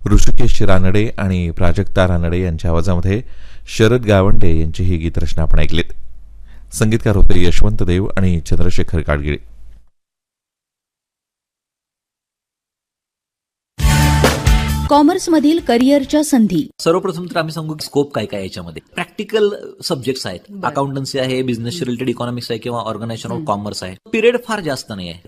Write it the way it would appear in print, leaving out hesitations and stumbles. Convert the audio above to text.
ऋषिकेश रानडे आणि प्राजक्ता रानडे यांच्या आवाजामध्ये शरद गावंडे यांची ही गीतरचना आपण ऐकलीत. संगीतकार होते यशवंत देव आणि चंद्रशेखर गाडगिळे. कॉमर्समधील करिअरच्या संधी. सर्वप्रथम तर आम्ही सांगू स्कोप काय काय याच्यामध्ये. प्रॅक्टिकल सब्जेक्ट्स आहेत, अकाउंटन्सी आहे, बिझनेस रिलेटेड इकॉनॉमिक्स आहे किंवा ऑर्गनायझेशन ऑफ कॉमर्स आहे. पिरियड फार जास्त नाही आहे.